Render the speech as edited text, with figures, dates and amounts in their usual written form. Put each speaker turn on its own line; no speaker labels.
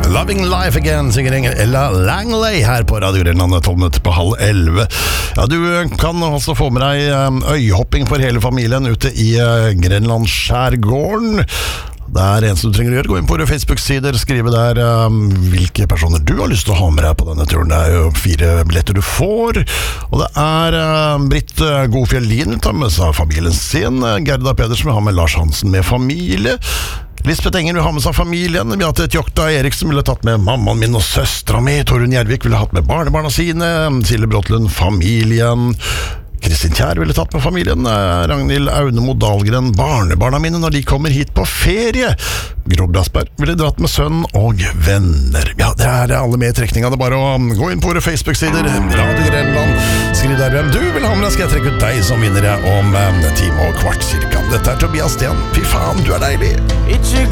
Loving Life Again synger Ella Langley her på Radio Grenland 12 minutter på 10:30. Ja, du kan også få med deg øyhopping for hele familien ute i Grenlandskjærgården. Det eneste du trenger å gjøre, gå inn på våre Facebook-sider, skrive der hvilke personer du har lyst til å ha med deg på denne turen. Det jo 4 billetter du får, og det Britt Godfjellin vil ta med seg familien sin, Gerda Pedersen vil ha med Lars Hansen med familie, Lisbeth Enger vil ha med seg familien, Beate Tjokta Eriksen ville tatt med mammaen min og søstra mi, Torunn Gjervik ville hatt med barnebarna sine, Silje Bråtlund familien, Kristin Kjær ville tatt med familien, Ragnhild Aunemo Dahlgren barnebarna mine når de kommer hit på ferie, Gro Brasberg ville dratt med sønn og venner. Ja, det alle med i trekninga. Det bare å gå inn på våre Facebook-sider, Radio Grenland, skriv der hvem du vil ha med deg, skal jeg trekke ut deg som vinner om 1 time og kvart cirka. Dette Tobias Sten, fy faen, du deilig.